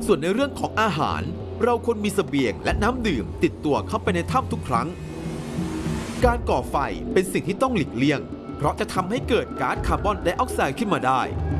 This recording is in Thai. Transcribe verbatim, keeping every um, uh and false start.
ส่วนในเรื่องของอาหารเราควรมีเสบียงและน้ำดื่มติดตัวเข้าไปในถ้ำทุกครั้งการก่อไฟเป็นสิ่งที่ต้องหลีกเลี่ยงเพราะจะทำให้เกิดก๊าซคาร์บอนไดออกไซด์ขึ้นมาได้